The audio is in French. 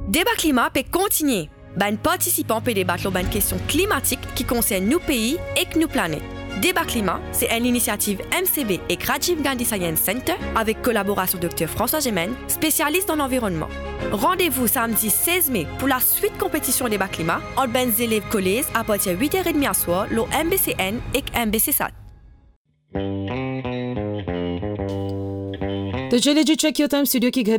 Débat climat peut continuer. Ben participants peuvent débattre sur une question climatique qui concerne nos pays et nos planètes. Débat climat, c'est une initiative MCB et Rajiv Gandhi Science Center avec collaboration de Dr François Gemène, spécialiste dans l'environnement. Rendez-vous samedi 16 mai pour la suite compétition débat climat entre ben élèves collèges à partir de 8h30 à soir, le MBCN et MBCSAT. तो चलिए जी चेक किया था हम स्टूडियो की घड़ी